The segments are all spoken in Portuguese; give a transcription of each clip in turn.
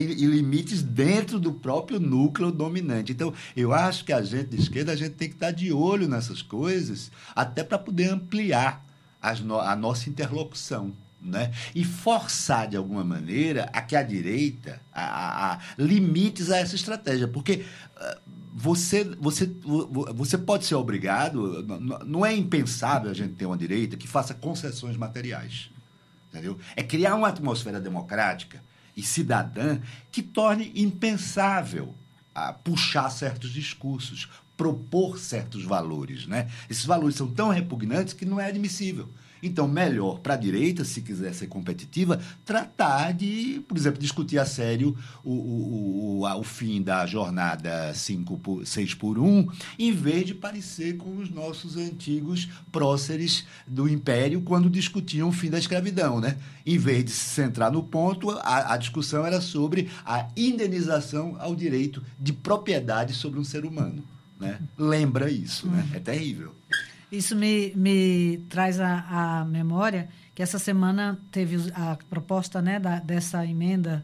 e limites dentro do próprio núcleo dominante. Então, eu acho que a gente de esquerda, a gente tem que estar de olho nessas coisas, até para poder ampliar a nossa interlocução, né? E forçar, de alguma maneira, a que a direita a limites a essa estratégia. Porque você pode ser obrigado, não é impensável a gente ter uma direita que faça concessões materiais. Entendeu? É criar uma atmosfera democrática e cidadã que torne impensável puxar certos discursos, propor certos valores, né? Esses valores são tão repugnantes que não é admissível. Então, melhor para a direita, se quiser ser competitiva, tratar de, por exemplo, discutir a sério o fim da jornada 6 por 1, em vez de parecer com os nossos antigos próceres do Império quando discutiam o fim da escravidão, né? Em vez de se centrar no ponto, a discussão era sobre a indenização ao direito de propriedade sobre um ser humano, né? Lembra isso, né? É terrível. Isso me traz à memória que essa semana teve a proposta, né, dessa emenda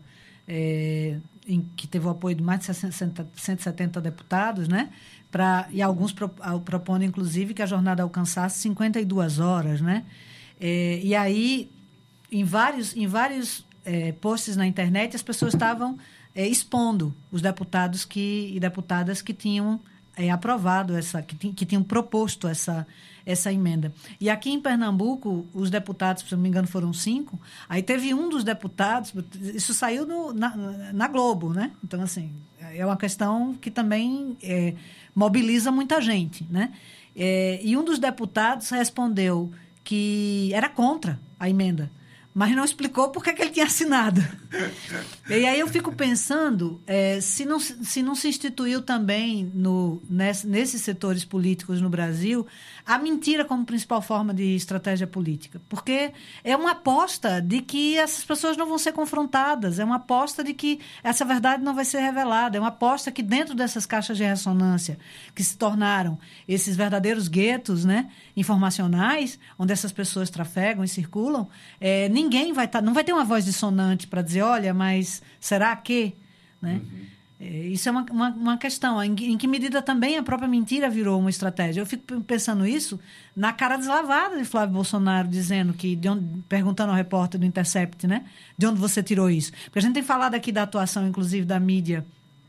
que teve o apoio de mais de 170 deputados, né, e alguns propondo, inclusive, que a jornada alcançasse 52 horas. Né? E aí, em vários posts na internet, as pessoas estavam expondo os deputados e deputadas que tinham aprovado que tinham proposto essa emenda. E aqui em Pernambuco, os deputados, se não me engano, foram 5, aí teve um dos deputados, isso saiu na Globo, né? Então, assim, é uma questão que também mobiliza muita gente, né? E um dos deputados respondeu que era contra a emenda, mas não explicou por que ele tinha assinado. E aí eu fico pensando se não se instituiu também nesses setores políticos no Brasil a mentira como principal forma de estratégia política. Porque é uma aposta de que essas pessoas não vão ser confrontadas, é uma aposta de que essa verdade não vai ser revelada, é uma aposta que dentro dessas caixas de ressonância que se tornaram esses verdadeiros guetos, né, informacionais, onde essas pessoas trafegam e circulam, ninguém não vai ter uma voz dissonante para dizer, olha, mas será que? Né? Isso é uma questão. Em que medida também a própria mentira virou uma estratégia? Eu fico pensando isso na cara deslavada de Flávio Bolsonaro, dizendo perguntando ao repórter do Intercept, né? De onde você tirou isso? Porque a gente tem falado aqui da atuação, inclusive, da mídia,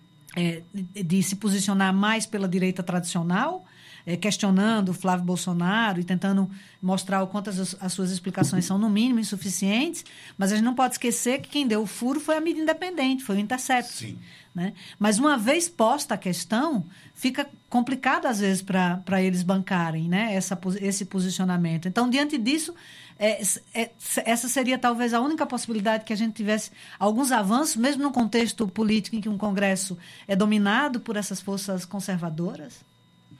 de se posicionar mais pela direita tradicional, questionando o Flávio Bolsonaro e tentando mostrar o quanto as suas explicações são, no mínimo, insuficientes, mas a gente não pode esquecer que quem deu o furo foi a mídia independente, foi o Intercept. Sim. Né? Mas uma vez posta a questão, fica complicado, às vezes, para eles bancarem, né, esse posicionamento. Então, diante disso, essa seria talvez a única possibilidade que a gente tivesse alguns avanços, mesmo num contexto político em que um Congresso é dominado por essas forças conservadoras?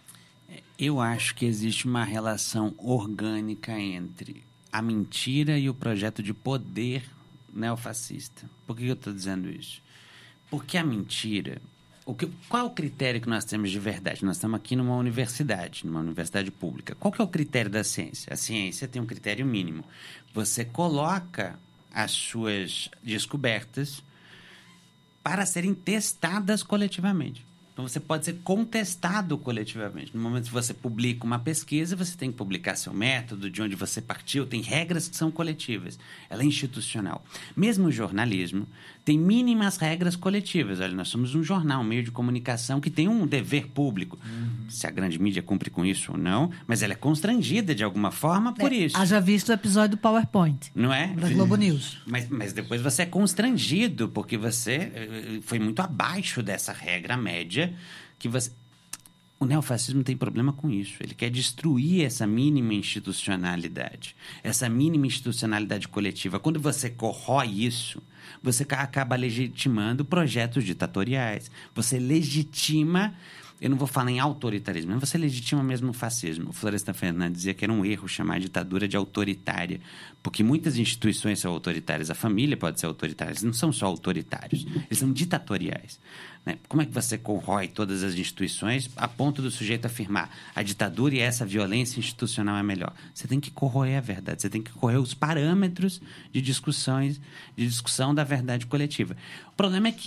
Eu acho que existe uma relação orgânica entre a mentira e o projeto de poder neofascista. Por que eu estou dizendo isso? Porque a mentira... Qual é o critério que nós temos de verdade? Nós estamos aqui numa universidade pública. Qual que é o critério da ciência? A ciência tem um critério mínimo. Você coloca as suas descobertas para serem testadas coletivamente. Então, você pode ser contestado coletivamente. No momento que você publica uma pesquisa, você tem que publicar seu método, de onde você partiu, tem regras que são coletivas. Ela é institucional. Mesmo o jornalismo tem mínimas regras coletivas. Olha, nós somos um jornal, um meio de comunicação que tem um dever público. Se a grande mídia cumpre com isso ou não, mas ela é constrangida de alguma forma por isso. Haja visto o episódio do PowerPoint. Não é? Da Globo News. Mas depois você é constrangido, porque você foi muito abaixo dessa regra média que você... O neofascismo tem problema com isso. Ele quer destruir essa mínima institucionalidade coletiva. Quando você corrói isso, você acaba legitimando projetos ditatoriais. Você legitima Eu não vou falar em autoritarismo, mas você legitima mesmo o fascismo. O Florestan Fernandes dizia que era um erro chamar a ditadura de autoritária, porque muitas instituições são autoritárias. A família pode ser autoritária, eles não são só autoritários, eles são ditatoriais. Né? Como é que você corrói todas as instituições a ponto do sujeito afirmar a ditadura e essa violência institucional é melhor? Você tem que corroer a verdade, você tem que corroer os parâmetros de discussão da verdade coletiva. O problema é que